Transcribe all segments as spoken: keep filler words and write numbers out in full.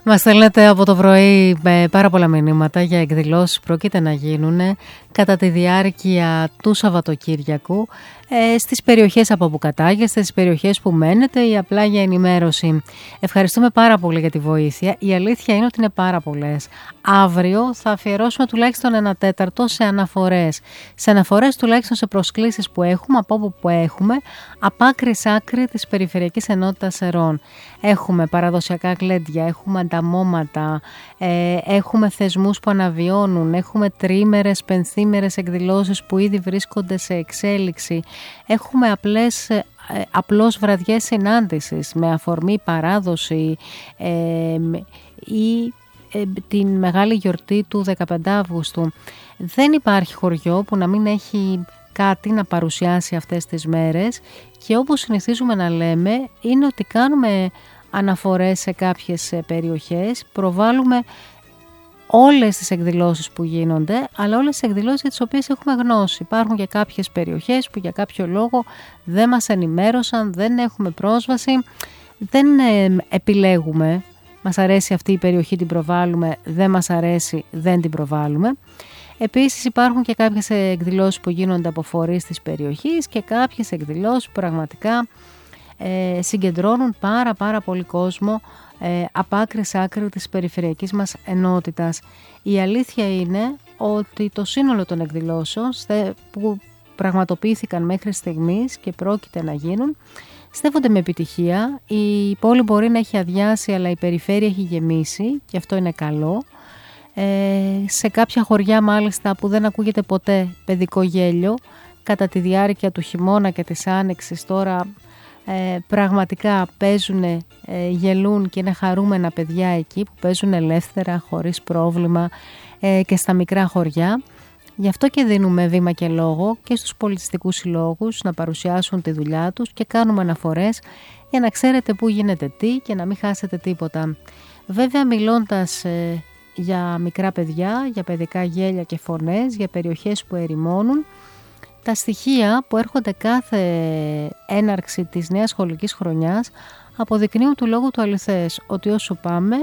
Μας στέλνετε από το πρωί με πάρα πολλά μηνύματα για εκδηλώσεις που πρόκειται να γίνουν κατά τη διάρκεια του Σαββατοκύριακου ε, στις περιοχές από όπου κατάγεστε, στις περιοχές που μένετε ή απλά για ενημέρωση. Ευχαριστούμε πάρα πολύ για τη βοήθεια. Η αλήθεια είναι ότι είναι πάρα πολλές. Αύριο θα αφιερώσουμε τουλάχιστον ένα τέταρτο σε αναφορές. Σε αναφορές τουλάχιστον σε προσκλήσεις που έχουμε, από όπου που έχουμε, από άκρη σ' άκρη της Περιφερειακής Ενότητας Σερών. Έχουμε παραδοσιακά γλέντια, έχουμε ανταμώματα, ε, έχουμε θεσμούς που αναβιώνουν, έχουμε τριήμερες, πενθήμερες εκδηλώσεις που ήδη βρίσκονται σε εξέλιξη. Έχουμε απλές, ε, απλώς βραδιές συνάντησης με αφορμή παράδοση ε, ή ε, την μεγάλη γιορτή του δεκαπέντε Αυγούστου. Δεν υπάρχει χωριό που να μην έχει κάτι να παρουσιάσει αυτές τις μέρες και όπως συνηθίζουμε να λέμε είναι ότι κάνουμε αναφορές σε κάποιες περιοχές, προβάλλουμε όλες τις εκδηλώσεις που γίνονται, αλλά όλες τις εκδηλώσεις για τις οποίες έχουμε γνώση. Υπάρχουν και κάποιες περιοχές που για κάποιο λόγο δεν μας ενημέρωσαν, δεν έχουμε πρόσβαση, δεν ε, επιλέγουμε. Μας αρέσει αυτή η περιοχή, την προβάλλουμε, δεν μας αρέσει, δεν την προβάλλουμε. Επίσης υπάρχουν και κάποιες εκδηλώσεις που γίνονται από φορείς της περιοχής και κάποιες εκδηλώσεις που πραγματικά ε, συγκεντρώνουν πάρα πάρα πολύ κόσμο ε, από άκρη σ' άκρη της περιφερειακής μας ενότητας. Η αλήθεια είναι ότι το σύνολο των εκδηλώσεων που πραγματοποιήθηκαν μέχρι στιγμής και πρόκειται να γίνουν στέφονται με επιτυχία. Η πόλη μπορεί να έχει αδειάσει, αλλά η περιφέρεια έχει γεμίσει και αυτό είναι καλό. Ε, σε κάποια χωριά μάλιστα που δεν ακούγεται ποτέ παιδικό γέλιο κατά τη διάρκεια του χειμώνα και της άνοιξης τώρα ε, πραγματικά παίζουν, ε, γελούν και είναι χαρούμενα παιδιά εκεί που παίζουν ελεύθερα χωρίς πρόβλημα ε, και στα μικρά χωριά. Γι' αυτό και δίνουμε βήμα και λόγο και στους πολιτιστικούς συλλόγους να παρουσιάσουν τη δουλειά τους και κάνουμε αναφορές για να ξέρετε πού γίνεται τι και να μην χάσετε τίποτα. Βέβαια μιλώντας ε, για μικρά παιδιά, για παιδικά γέλια και φωνές, για περιοχές που ερημώνουν, τα στοιχεία που έρχονται κάθε έναρξη της νέας σχολικής χρονιάς αποδεικνύουν του λόγου του αληθές, ότι όσο πάμε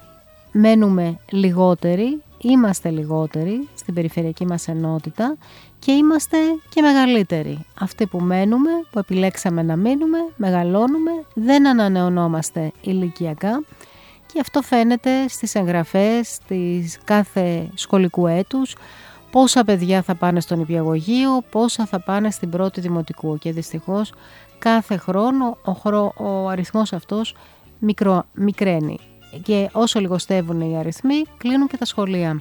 μένουμε λιγότεροι, είμαστε λιγότεροι στην περιφερειακή μας ενότητα και είμαστε και μεγαλύτεροι. Αυτοί που μένουμε, που επιλέξαμε να μείνουμε, μεγαλώνουμε, δεν ανανεωνόμαστε ηλικιακά. Και αυτό φαίνεται στις εγγραφές της κάθε σχολικού έτους, πόσα παιδιά θα πάνε στο νηπιαγωγείο, πόσα θα πάνε στην πρώτη δημοτικού και δυστυχώς κάθε χρόνο ο, χρό, ο αριθμός αυτός μικρό, μικραίνει και όσο λιγοστεύουν οι αριθμοί κλείνουν και τα σχολεία.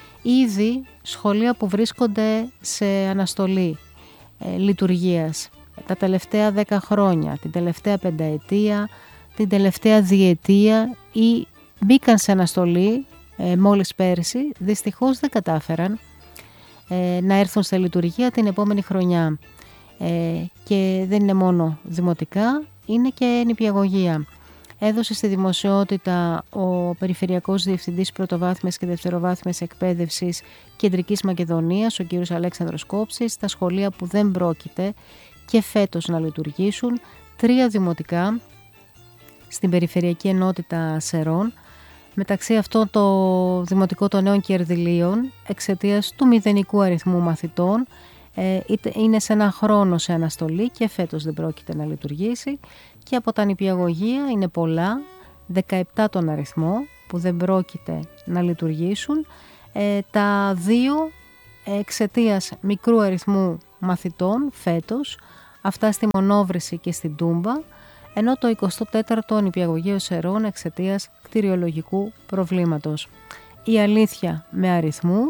Ήδη σχολεία που βρίσκονται σε αναστολή ε, λειτουργίας τα τελευταία δέκα χρόνια, την τελευταία πενταετία, την τελευταία διετία ή μπήκαν σε αναστολή ε, μόλις πέρσι, δυστυχώς δεν κατάφεραν ε, να έρθουν σε λειτουργία την επόμενη χρονιά. Ε, και δεν είναι μόνο δημοτικά, είναι και νηπιαγωγεία. Έδωσε στη δημοσιότητα ο Περιφερειακός Διευθυντής Πρωτοβάθμιας και Δευτεροβάθμιας Εκπαίδευσης Κεντρικής Μακεδονίας, ο κ. Αλέξανδρος Κόψης, τα σχολεία που δεν πρόκειται και φέτος να λειτουργήσουν, τρία δημοτικά στην Περιφερειακή Ενότητα Σερών, μεταξύ αυτών το Δημοτικό των Νέων Κερδυλίων, εξαιτίας του μηδενικού αριθμού μαθητών, ε, είναι σε ένα χρόνο σε αναστολή και φέτος δεν πρόκειται να λειτουργήσει. Και από τα νηπιαγωγεία είναι πολλά, δεκαεπτά τον αριθμό που δεν πρόκειται να λειτουργήσουν. Ε, τα δύο εξαιτίας μικρού αριθμού μαθητών φέτος, αυτά στη Μονόβρηση και στην Τούμπα, ενώ το εικοστό τέταρτο νηπιαγωγείο Σερών εξαιτίας κτηριολογικού προβλήματος. Η αλήθεια με αριθμούς